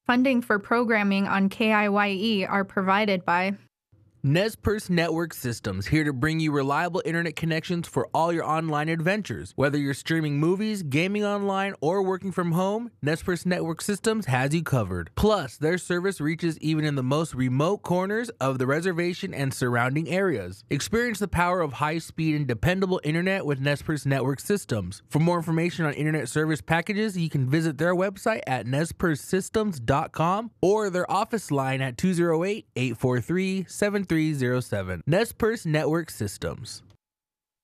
Funding for programming on KIYE are provided by Nez Perce Network Systems, here to bring you reliable internet connections for all your online adventures. Whether you're streaming movies, gaming online, or working from home, Nez Perce Network Systems has you covered. Plus, their service reaches even in the most remote corners of the reservation and surrounding areas. Experience the power of high-speed and dependable internet with Nez Perce Network Systems. For more information on internet service packages, you can visit their website at nezpercesystems.com or their office line at 208-843-7307. Nez Perce Network Systems.